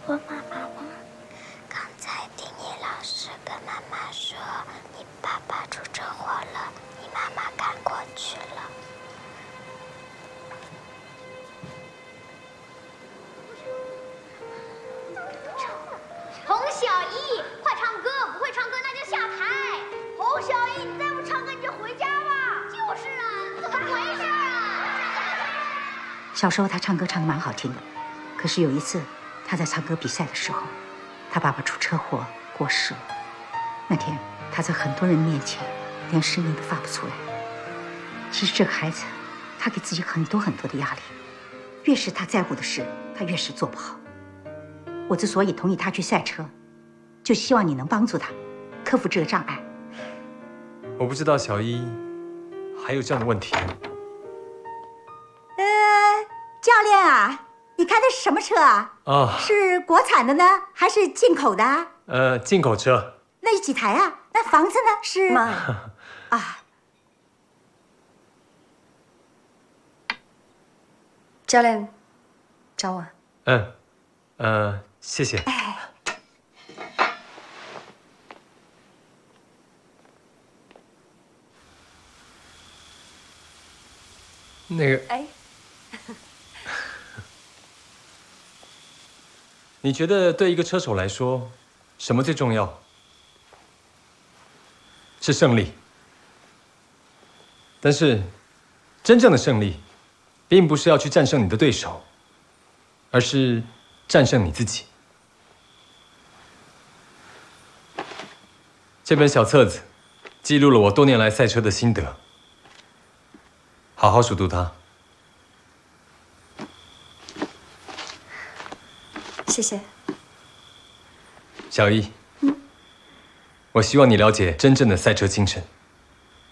我妈妈呢？刚才听你老师跟妈妈说，你爸爸出车祸了，你妈妈赶过去了。 洪小艺，快唱歌！不会唱歌那就下台。洪小艺，你再不唱歌你就回家吧。就是啊，怎么回事啊？ 小时候他唱歌唱得蛮好听的，可是有一次他在唱歌比赛的时候，他爸爸出车祸过世了。那天他在很多人面前连声音都发不出来。其实这个孩子，他给自己很多很多的压力，越是他在乎的事，他越是做不好。我之所以同意他去赛车，就希望你能帮助他克服这个障碍。 我不知道小一还有这样的问题。 教练啊，你开的是什么车啊？ 啊， 是国产的呢，还是进口的？ 进口车。 那有几台啊？那房子呢？是妈啊， 教练找我。 谢谢。 哎， 那个， 哎， 你觉得对一个车手来说，什么最重要？是胜利。但是，真正的胜利，并不是要去战胜你的对手，而是战胜你自己。这本小册子记录了我多年来赛车的心得，好好熟读它。 谢谢。 小一，我希望你了解真正的赛车精神。